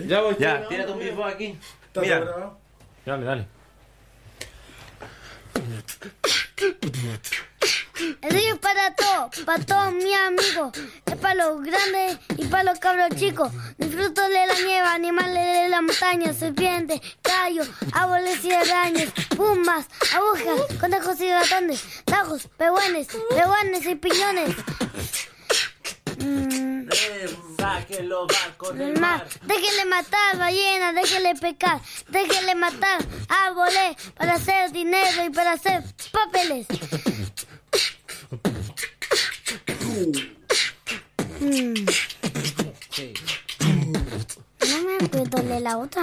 Ya voy. Ya, tírate un bifo aquí. Mira. Dale. El río es para todos mis amigos. Es para los grandes y para los cabros chicos. Disfruto de la nieve, animales de la montaña, serpientes, callos, árboles y arañas, pumas, agujas, conejos y ratones, tajos, pehuenes y piñones. Sáquenlo, va con El mar. Déjenle matar ballenas, déjenle pecar, déjenle matar árboles para hacer dinero y para hacer papeles. Sí. No me puedo leer la otra.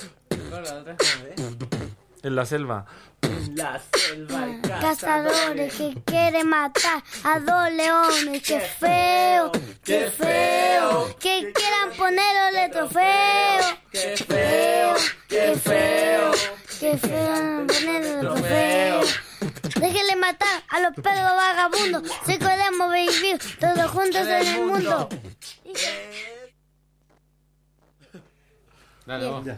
En la selva. En la selva hay Cazadores que quieren matar a 2 leones. ¡Qué feo! ¡Qué feo! Que quieran ponerle trofeo. ¡Qué feo! ¡Qué feo! Que quieran ponerle trofeo. Déjenle matar a los perros vagabundos. Si queremos vivir todos juntos en el mundo. Dale, vamos.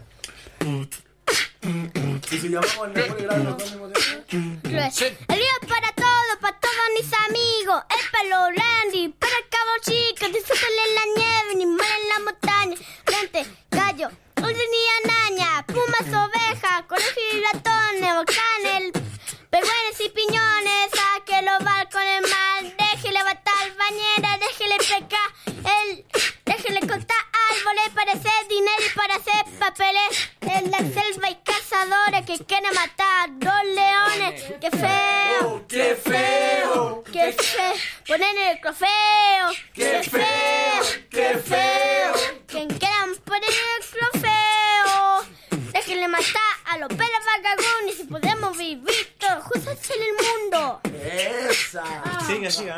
Y si llamamos al Napoleón Grande, nos ponemos de... El río es para todos mis amigos. Es para los grandes, para el cabo chico. Disfruten en la nieve, animales en la montaña. Frente, gallo, dulce y anaña, pumas, ovejas, conejos y ratones, volcanes, pehuenes y piñones. Sáquenlo barco en el mar, déjenle matar bañeras, déjenle pecar, déjenle cortar árboles para hacer dinero y para hacer papeles. En la selva hay cazadores que quieren matar 2 leones. ¡Qué feo! ¡Qué feo! ¡Qué feo! ¡Ponen el trofeo! ¡Qué feo! ¡Qué feo! Quien quieran poner el trofeo. Déjenle matar a los perros vagabundos y si podemos vivir todos juntos en el mundo. ¡Esa! Sigue,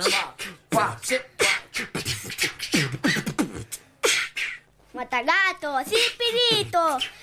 Matagatos y piritos.